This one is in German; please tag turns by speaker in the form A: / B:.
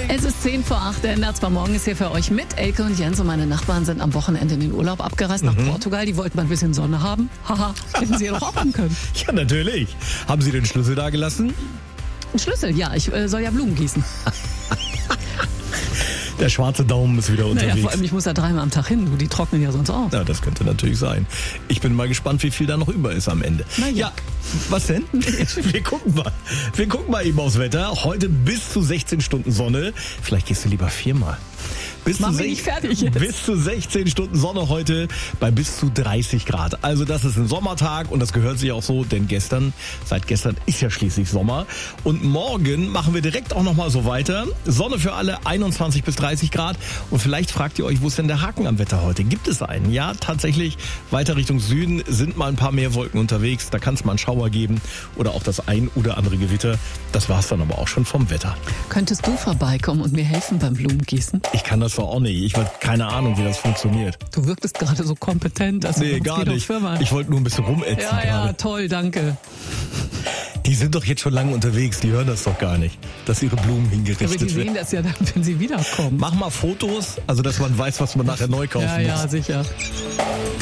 A: Es ist 7:50, der Netzbar Morgen ist hier für euch mit Elke und Jens und meine Nachbarn sind am Wochenende in den Urlaub abgereist nach Portugal. Die wollten mal ein bisschen Sonne haben. Haha, hätten sie ja doch auch haben können.
B: Ja, natürlich. Haben Sie den Schlüssel da gelassen?
A: Ein Schlüssel, ja, ich soll ja Blumen gießen.
B: Der schwarze Daumen ist wieder unterwegs.
A: Naja, vor allem, ich muss ja 3-mal am Tag hin, die trocknen ja sonst auf.
B: Ja, das könnte natürlich sein. Ich bin mal gespannt, wie viel da noch über ist am Ende.
A: Na ja.
B: Ja, was denn? Wir gucken mal. Wir gucken mal eben aufs Wetter. Heute bis zu 16 Stunden Sonne. Vielleicht gehst du lieber 4-mal.
A: Mach mich nicht fertig jetzt.
B: Bis zu 16 Stunden Sonne heute bei bis zu 30 Grad. Also das ist ein Sommertag und das gehört sich auch so, denn seit gestern ist ja schließlich Sommer. Und morgen machen wir direkt auch nochmal so weiter. Sonne für alle, 21 bis 30 Grad. Und vielleicht fragt ihr euch, wo ist denn der Haken am Wetter heute? Gibt es einen? Ja, tatsächlich, weiter Richtung Süden sind mal ein paar mehr Wolken unterwegs. Da kann es mal einen Schauer geben oder auch das ein oder andere Gewitter. Das war's dann aber auch schon vom Wetter.
A: Könntest du vorbeikommen und mir helfen beim Blumengießen?
B: Ich kann das auch nicht. Ich habe keine Ahnung, wie das funktioniert.
A: Du wirktest gerade so kompetent. Also
B: Nee, gar nicht. Ich wollte nur ein bisschen rumätzen
A: Ja,
B: gerade.
A: toll, danke.
B: Die sind doch jetzt schon lange unterwegs. Die hören das doch gar nicht, dass ihre Blumen
A: Aber
B: hingerichtet
A: die sehen
B: werden.
A: das ja dann, wenn sie wiederkommen.
B: Mach mal Fotos, also dass man weiß, was man nachher neu kaufen
A: Ja,
B: muss.
A: sicher.